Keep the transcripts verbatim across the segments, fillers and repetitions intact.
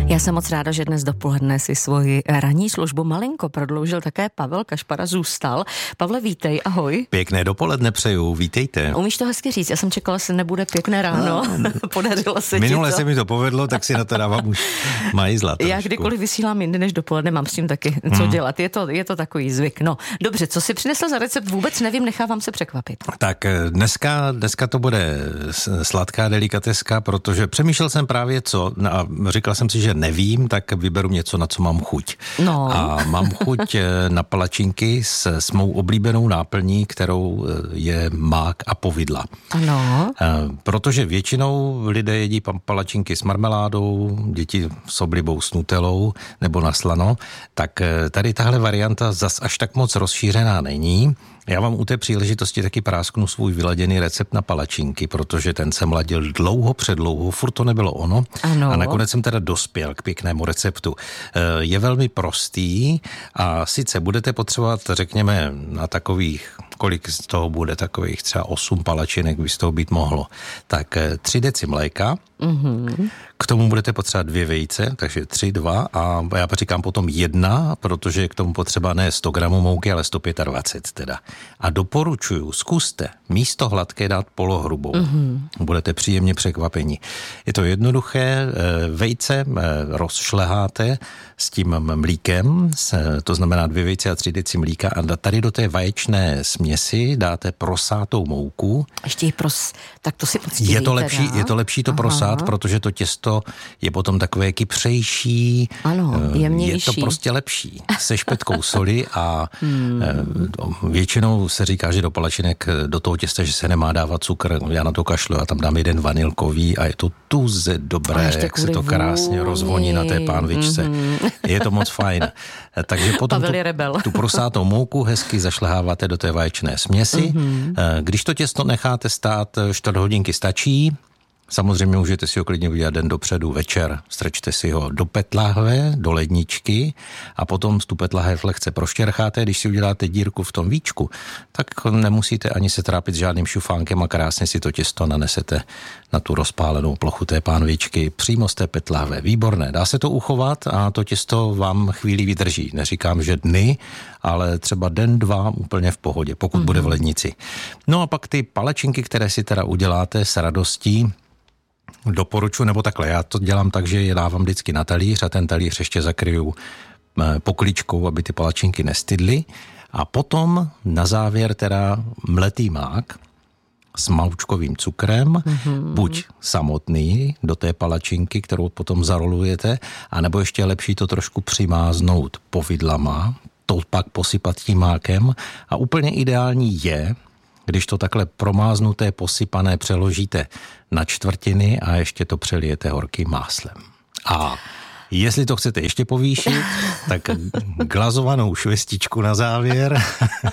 Já jsem moc ráda, že dnes dopoledne si svoji ranní službu malinko prodloužil také Pavel Kašpara, zůstal. Pavle, vítej, ahoj. Pěkné dopoledne přeju, vítejte. Umíš to hezky říct, já jsem čekala, že nebude pěkné ráno, no, podařilo se minule ti to. se mi to povedlo, tak si na to dávám už majzla trošku. Já kdykoliv vysílám jindy než dopoledne, mám s tím taky co hmm. dělat, je to, je to takový zvyk. No, dobře, co si přinesl za recept, vůbec nevím, nechávám se překvapit. Tak dneska, dneska to bude sladká delikateska, protože přemýšlel jsem právě co, a říkal jsem si, že nevím, tak vyberu něco, na co mám chuť. No. A mám chuť na palačinky s, s mou oblíbenou náplní, kterou je mák a povidla. Ano. Protože většinou lidé jedí palačinky s marmeládou, děti s oblibou s nutelou nebo na slano, tak tady tahle varianta zas až tak moc rozšířená není. Já vám u té příležitosti taky prásknu svůj vyladěný recept na palačinky, protože ten jsem ladil dlouho, předlouho, furt to nebylo ono. Ano. A nakonec jsem teda dospěl k pěknému receptu. Je velmi prostý a sice budete potřebovat, řekněme, na takových, kolik z toho bude, takových třeba osm palačinek by z toho být mohlo, tak tři deci mléka, mm-hmm. K tomu budete potřebovat dvě vejce, takže tři, dva a já říkám potom jedna, protože je k tomu potřeba ne sto gramů mouky, ale sto dvacet pět teda. A doporučuju, zkuste místo hladké dát polohrubou. Mm-hmm. Budete příjemně překvapení. Je to jednoduché, vejce rozšleháte s tím mlíkem, to znamená dvě vejce a tři deci mlíka a tady do té vaječné směsi dáte prosátou mouku. Ještě je pros... tak to si poctivý je to lepší, teda. Je to lepší to Aha. prosát, protože to těsto je potom takové kypřejší. Ano, jemnější. Je to prostě lepší. Se špetkou soli a hmm. většinou se říká, že do palačinek do toho těsta, že se nemá dávat cukr. Já na to kašlu a tam dám jeden vanilkový a je to tuze dobré, jak se to krásně vůni. rozvoní na té pánvičce. Mm-hmm. Je to moc fajn. Takže potom tu, tu prosátou mouku hezky zašleháváte do té vaječné směsi. Mm-hmm. Když to těsto necháte stát čtvrt hodinky stačí. Samozřejmě můžete si ho klidně udělat den dopředu, večer, strčte si ho do petláhve, do ledničky a potom tu petláhev lehce proštěrcháte, když si uděláte dírku v tom víčku, tak nemusíte ani se trápit s žádným šufánkem a krásně si to těsto nanesete na tu rozpálenou plochu té pánvičky přímo z té petláhve. Výborné, dá se to uchovat a to těsto vám chvíli vydrží. Neříkám, že dny, ale třeba den, dva úplně v pohodě, pokud mm-hmm. bude v lednici. No a pak ty palačinky, které si teda uděláte s radostí, doporučuji, nebo takhle, já to dělám tak, že je dávám vždycky na talíř a ten talíř ještě zakryju pokličkou, aby ty palačinky nestydly a potom na závěr teda mletý mák s moučkovým cukrem, mm-hmm. buď samotný do té palačinky, kterou potom zarolujete, anebo ještě lepší to trošku přimáznout povidlama, to pak posypat tím mákem a úplně ideální je, když to takhle promáznuté, posypané přeložíte na čtvrtiny a ještě to přelijete horkým máslem. A jestli to chcete ještě povýšit, tak glazovanou švestičku na závěr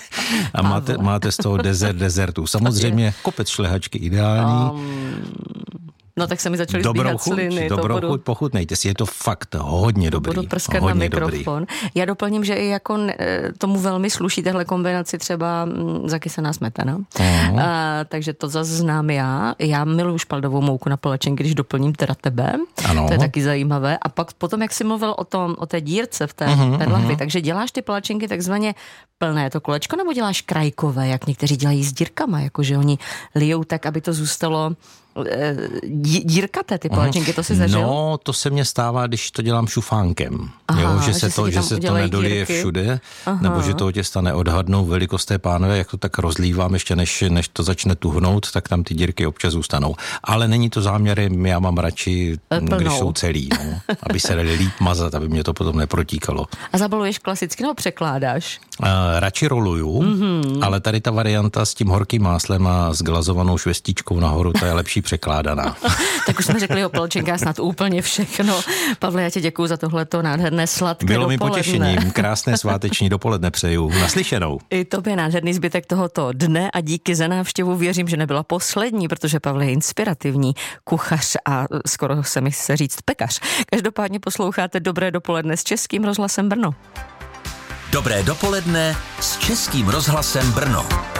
a máte, máte z toho dezert dezertů. Samozřejmě kopec šlehačky ideální. Um... No tak se mi začaly dobrou zbíhat chuť, sliny. Dobrou budu... chuť, pochutnejte si, je to fakt hodně dobrý. Budu prskat hodně na mikrofon. Dobrý. Já doplním, že i jako ne, tomu velmi sluší tahle kombinaci třeba m, zakysaná smetana. Uh-huh. A, takže to zase znám já. Já miluju špaldovou mouku na palačinky, když doplním teda tebe. Ano. To je taky zajímavé. A pak potom, jak jsi mluvil o tom, o té dírce v té uh-huh, lahvi, uh-huh. takže děláš ty palačinky takzvaně plné to kolečko, nebo děláš krajkové, jak někteří dělají s dírkama, jakože oni lijou tak, aby to zůstalo dírkaté ty palačinky, to si zažil? No, to se mně stává, když to dělám šufánkem. Aha, jo, že, že se to, že se to nedolije dírky. Všude, Aha. nebo že toho těsta neodhadnou velikost té pánve, jak to tak rozlívám ještě než, než to začne tuhnout, tak tam ty dírky občas zůstanou. Ale není to záměrem, já mám radši, Plnou. když jsou celý, no, aby se dali líp mazat, aby mě to potom neprotíkalo. A zabaluješ klasicky nebo překládáš? Uh, radši roluju, mm-hmm. ale tady ta varianta s tím horkým máslem a s glazovanou švestičkou nahoru, to je lepší překládaná. Tak už jsme řekli o palačinkách snad úplně všechno. Pavle, já ti děkuju za tohleto nádherné sladké Bylo dopoledne. mi potěšením. Krásné sváteční dopoledne přeju. Naslyšenou. I tobě nádherný zbytek tohoto dne a díky za návštěvu. Věřím, že nebyla poslední, protože Pavel je inspirativní kuchař a skoro se mi chce říct pekař. Každopádně posloucháte Dobré dopoledne s Českým rozhlasem Brno. Dobré dopoledne s Českým rozhlasem Brno.